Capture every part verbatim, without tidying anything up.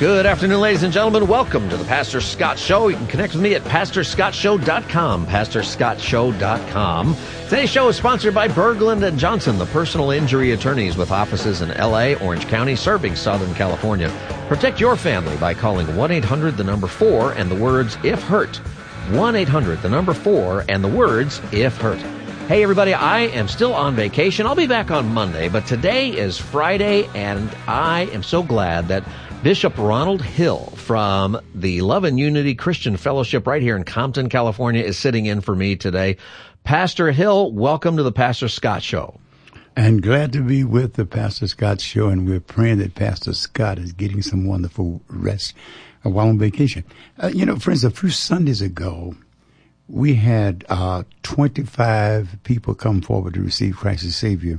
Good afternoon, ladies and gentlemen. Welcome to the Pastor Scott Show. You can connect with me at pastor scott show dot com, pastor scott show dot com. Today's show is sponsored by Berglund and Johnson, the personal injury attorneys with offices in L A, Orange County, serving Southern California. Protect your family by calling one eight hundred, the number four, and the words, if hurt. one eight hundred, the number four, and the words, if hurt. Hey, everybody, I am still on vacation. I'll be back on Monday, but today is Friday, and I am so glad that Bishop Ronald Hill from the Love and Unity Christian Fellowship right here in Compton, California, is sitting in for me today. Pastor Hill, welcome to the Pastor Scott Show. And glad to be with the Pastor Scott Show, and we're praying that Pastor Scott is getting some wonderful rest while on vacation. Uh, you know, friends, a few Sundays ago, we had uh, twenty-five people come forward to receive Christ as Savior,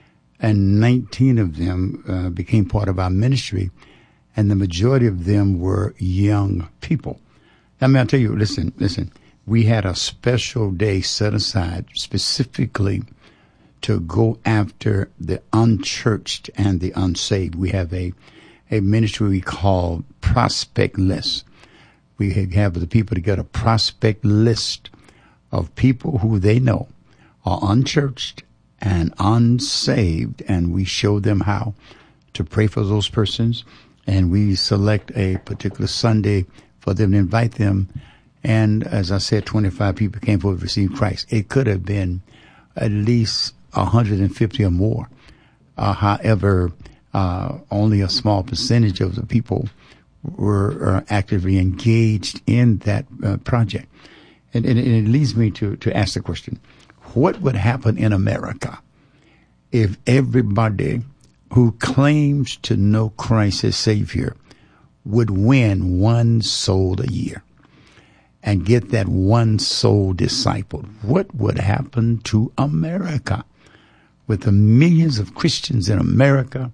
and nineteen of them uh, became part of our ministry. And the majority of them were young people. I mean, I'll tell you, listen, listen, we had a special day set aside specifically to go after the unchurched and the unsaved. We have a, a ministry we call Prospect List. We have the people to get a prospect list of people who they know are unchurched and unsaved, and we show them how to pray for those persons. And we select a particular Sunday for them to invite them. And as I said, twenty-five people came forward to receive Christ. It could have been at least one hundred fifty or more. Uh, however, uh, only a small percentage of the people were uh, actively engaged in that uh, project. And, and, and it leads me to, to ask the question, what would happen in America if everybody who claims to know Christ as Savior would win one soul a year and get that one soul discipled? What would happen to America with the millions of Christians in America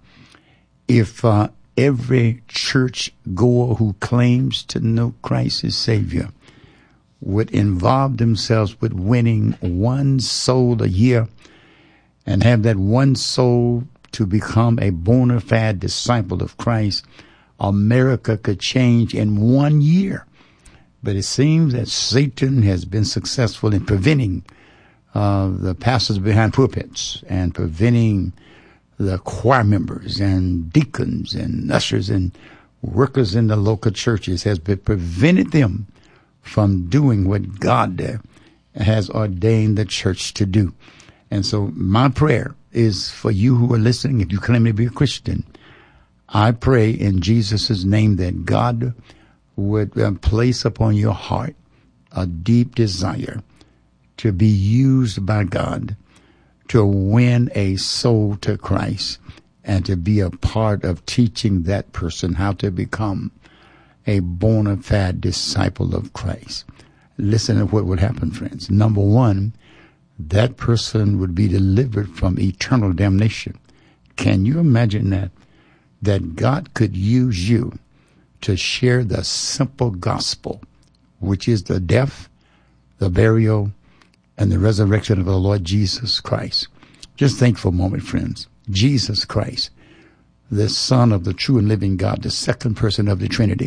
if uh, every church goer who claims to know Christ as Savior would involve themselves with winning one soul a year and have that one soul to become a bona fide disciple of Christ? America could change in one year. But it seems that Satan has been successful in preventing uh, the pastors behind pulpits and preventing the choir members and deacons and ushers and workers in the local churches, has been prevented them from doing what God has ordained the church to do. And so my prayer is for you who are listening. If you claim to be a Christian, I pray in Jesus' name that God would uh, place upon your heart a deep desire to be used by God to win a soul to Christ and to be a part of teaching that person how to become a bona fide disciple of Christ. Listen to what would happen, friends. Number one, that person would be delivered from eternal damnation. Can you imagine that? That God could use you to share the simple gospel, which is the death, the burial, and the resurrection of the Lord Jesus Christ. Just think for a moment, friends. Jesus Christ, the Son of the true and living God, the second person of the Trinity,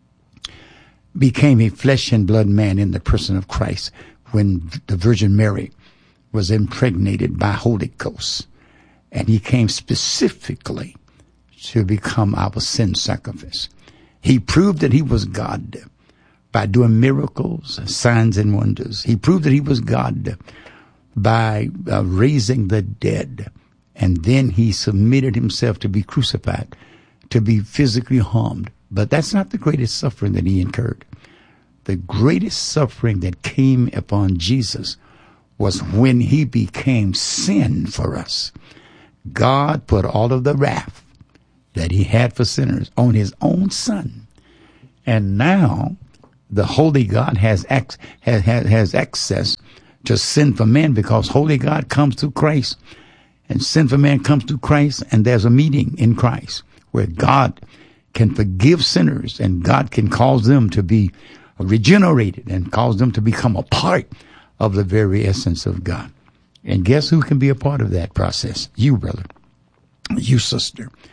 became a flesh and blood man in the person of Christ when the Virgin Mary was impregnated by Holy Ghost, and he came specifically to become our sin sacrifice. He proved that he was God by doing miracles, signs, and wonders. He proved that he was God by uh, raising the dead, and then he submitted himself to be crucified, to be physically harmed. But that's not the greatest suffering that he incurred. The greatest suffering that came upon Jesus was when he became sin for us. God put all of the wrath that he had for sinners on his own son. And now the holy God has, ac- has, has access to sinful man, because holy God comes through Christ and sinful man comes through Christ, and there's a meeting in Christ where God can forgive sinners and God can cause them to be regenerated and cause them to become a part of the very essence of God. And guess who can be a part of that process? You, brother. You, sister.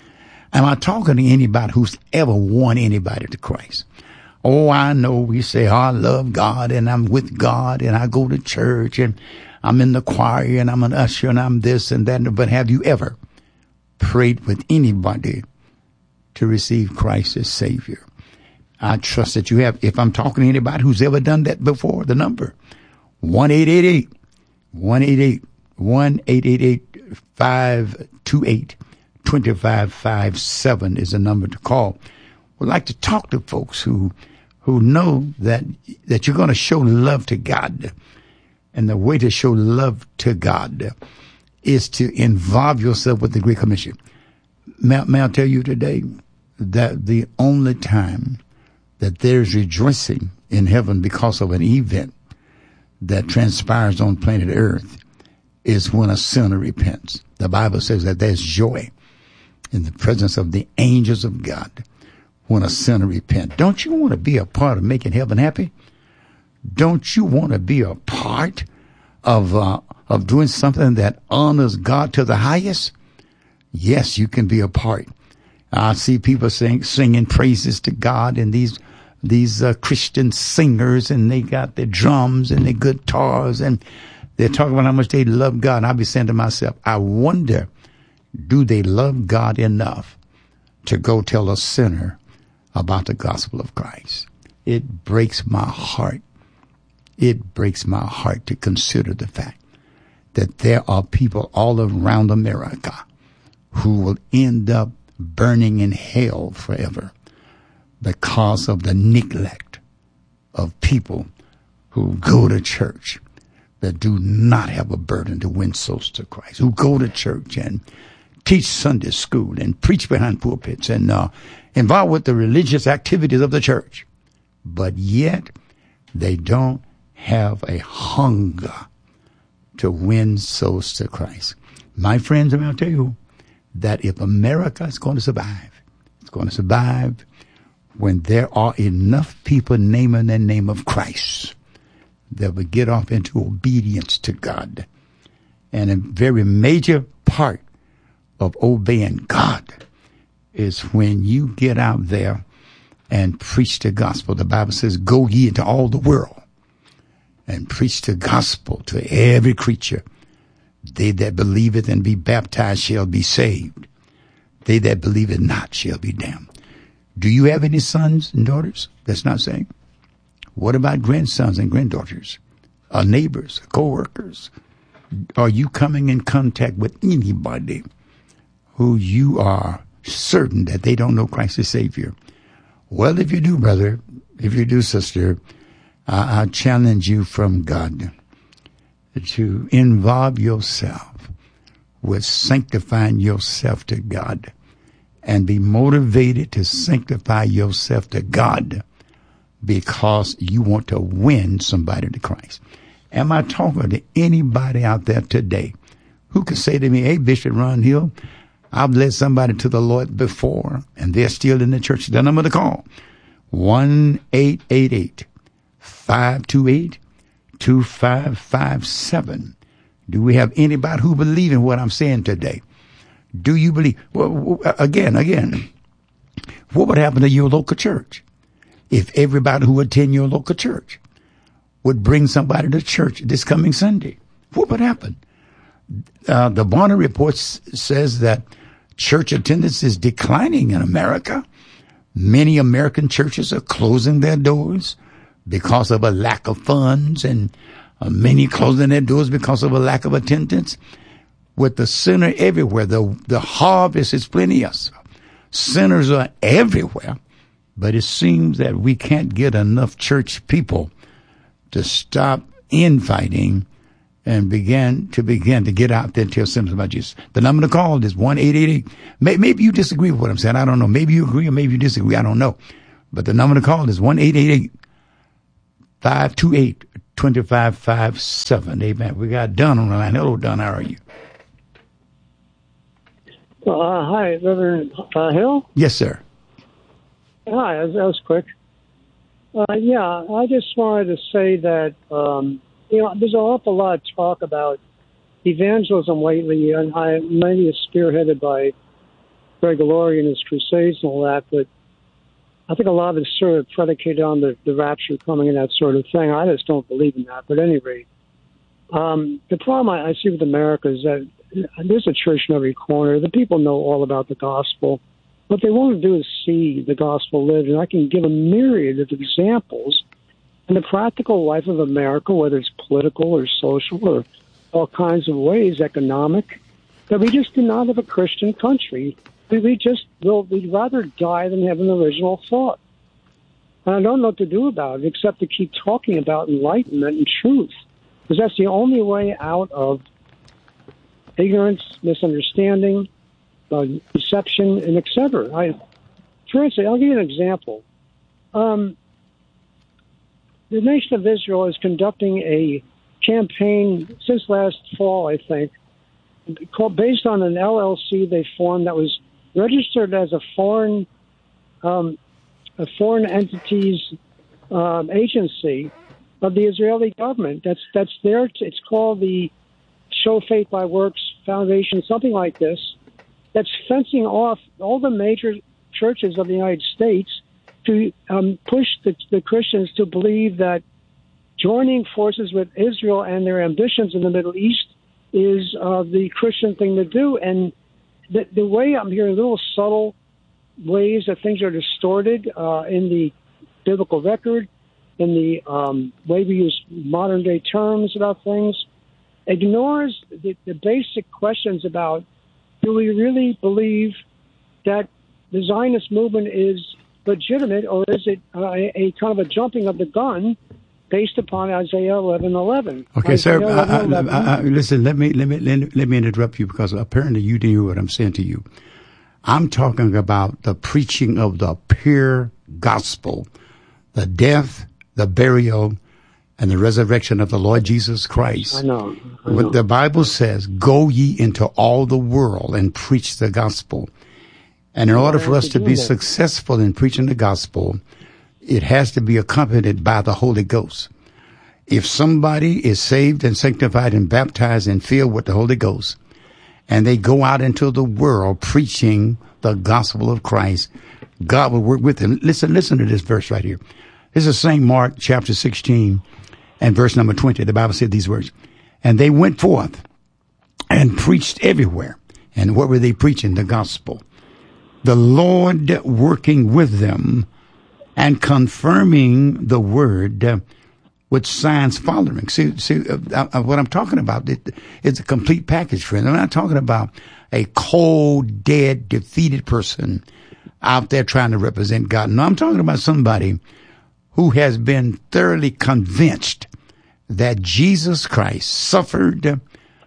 Am I talking to anybody who's ever won anybody to Christ? Oh, I know we say, oh, I love God and I'm with God and I go to church and I'm in the choir and I'm an usher and I'm this and that. But have you ever prayed with anybody to receive Christ as Savior? I trust that you have. If I'm talking to anybody who's ever done that before, the number one eight eight eight, one eight eight, one eight eight eight, five two eight, two five five seven is the number to call. We'd like to talk to folks who who know that that you're going to show love to God. And the way to show love to God is to involve yourself with the Great Commission. May, may I tell you today that the only time that there's rejoicing in heaven because of an event that transpires on planet Earth is when a sinner repents. The Bible says that there's joy in the presence of the angels of God when a sinner repents. Don't you want to be a part of making heaven happy? Don't you want to be a part of uh, of doing something that honors God to the highest? Yes, you can be a part. I see people sing, singing praises to God, and these these uh, Christian singers, and they got their drums and their guitars, and they're talking about how much they love God. And I'll be saying to myself, I wonder, do they love God enough to go tell a sinner about the gospel of Christ? It breaks my heart. It breaks my heart to consider the fact that there are people all around America who will end up burning in hell forever because of the neglect of people who go to church that do not have a burden to win souls to Christ, who go to church and teach Sunday school and preach behind pulpits and uh, involved with the religious activities of the church, but yet they don't have a hunger to win souls to Christ. My friends, I'm going to tell you that if America is going to survive, it's going to survive when there are enough people naming the name of Christ that will get off into obedience to God. And a very major part of obeying God is when you get out there and preach the gospel. The Bible says, go ye into all the world and preach the gospel to every creature. They that believeth and be baptized shall be saved. They that believeth not shall be damned. Do you have any sons and daughters? That's not saying. What about grandsons and granddaughters? Or neighbors, co-workers? Are you coming in contact with anybody who you are certain that they don't know Christ as Savior? Well, if you do, brother, if you do, sister, I, I challenge you from God to involve yourself with sanctifying yourself to God and be motivated to sanctify yourself to God because you want to win somebody to Christ. Am I talking to anybody out there today who can say to me, hey, Bishop Ron Hill, I've led somebody to the Lord before and they're still in the church? The number to call, one eight eight eight, five two eight, two five five seven. Do we have anybody who believes in what I'm saying today? Do you believe? Well, again, again, what would happen to your local church if everybody who attend your local church would bring somebody to church this coming Sunday? What would happen? Uh, the Barna report s- says that church attendance is declining in America. Many American churches are closing their doors because of a lack of funds, and uh, many closing their doors because of a lack of attendance. With the sinner everywhere, the the harvest is plenteous. Sinners are everywhere, but it seems that we can't get enough church people to stop infighting and begin to begin to get out there and tell sinners about Jesus. The number to call is one eight eight eight. Maybe you disagree with what I'm saying. I don't know. Maybe you agree or maybe you disagree. I don't know. But the number to call is one eight eight eight, five two eight, two five five seven. Amen. We got Dunn on the line. Hello, Dunn. How are you? Uh, hi, Reverend uh, Hill? Yes, sir. Hi, that was, that was quick. Uh, yeah, I just wanted to say that, um, you know, there's an awful lot of talk about evangelism lately, and I, maybe it's spearheaded by Greg Laurie and his crusades and all that, but I think a lot of it's sort of predicated on the, the rapture coming and that sort of thing. I just don't believe in that. But at any rate, um, the problem I, I see with America is that there's a church in every corner. The people know all about the gospel. What they want to do is see the gospel lived, and I can give a myriad of examples in the practical life of America, whether it's political or social or all kinds of ways, economic, that we just do not have a Christian country. We, we just will, we'd rather die than have an original thought. And I don't know what to do about it except to keep talking about enlightenment and truth, because that's the only way out of ignorance, misunderstanding, uh, deception, and et cetera. I, for instance, I'll give you an example. Um, the nation of Israel is conducting a campaign since last fall, I think, called, based on an L L C they formed that was registered as a foreign um, a foreign entities um, agency of the Israeli government. That's that's there. To, it's called the Show Faith by Works Foundation, something like this. That's fencing off all the major churches of the United States to um, push the, the Christians to believe that joining forces with Israel and their ambitions in the Middle East is uh, the Christian thing to do. And the, the way I'm hearing little subtle ways that things are distorted uh, in the biblical record, in the um, way we use modern day terms about things, ignores the, the basic questions about, do we really believe that the Zionist movement is legitimate, or is it uh, a, a kind of a jumping of the gun based upon Isaiah eleven eleven? Okay, Isaiah sir. eleven eleven. I, I, I, listen, let me, let me let, let me interrupt you, because apparently you didn't hear what I'm saying to you. I'm talking about the preaching of the pure gospel, the death, the burial, and the resurrection of the Lord Jesus Christ. I know. I know. What the Bible says, go ye into all the world and preach the gospel. And in order for us to be successful in preaching the gospel, it has to be accompanied by the Holy Ghost. If somebody is saved and sanctified and baptized and filled with the Holy Ghost, and they go out into the world preaching the gospel of Christ, God will work with them. Listen, listen to this verse right here. This is Saint Mark chapter sixteen and verse number twenty. The Bible said these words, and they went forth and preached everywhere. And what were they preaching? The gospel. The Lord working with them and confirming the word uh, with signs following. See, see uh, uh, what I'm talking about, it, it's a complete package, friend. I'm not talking about a cold, dead, defeated person out there trying to represent God. No, I'm talking about somebody who has been thoroughly convinced that Jesus Christ suffered,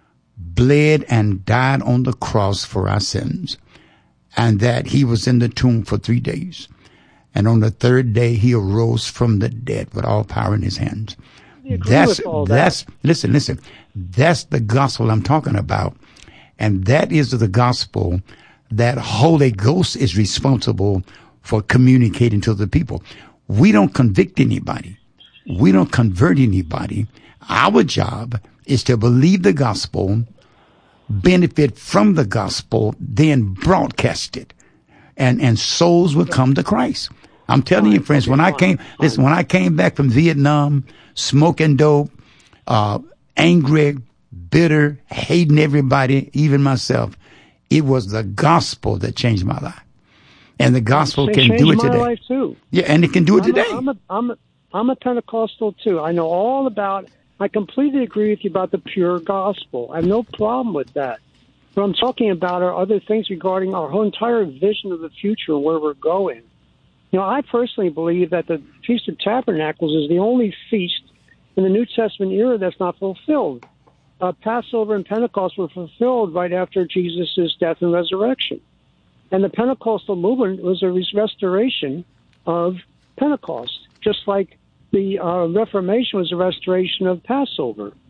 bled, and died on the cross for our sins, and that he was in the tomb for three days. And on the third day, he arose from the dead with all power in his hands. That's, that's, that. listen, listen, that's the gospel I'm talking about. And that is the gospel that Holy Ghost is responsible for communicating to the people. We don't convict anybody. We don't convert anybody. Our job is to believe the gospel, benefit from the gospel, then broadcast it. And, and souls will come to Christ. I'm telling fine, you, friends, okay, when fine, I came, fine. listen, when I came back from Vietnam, smoking dope, uh, angry, bitter, hating everybody, even myself, it was the gospel that changed my life. And the gospel it can do it today. My life too. Yeah, and it can do it I'm today. A, I'm, a, I'm, a, I'm a Pentecostal too. I know all about, I completely agree with you about the pure gospel. I have no problem with that. What I'm talking about are other things regarding our whole entire vision of the future and where we're going. You know, I personally believe that the Feast of Tabernacles is the only feast in the New Testament era that's not fulfilled. Uh, Passover and Pentecost were fulfilled right after Jesus' death and resurrection. And the Pentecostal movement was a restoration of Pentecost, just like the uh, Reformation was a restoration of Passover.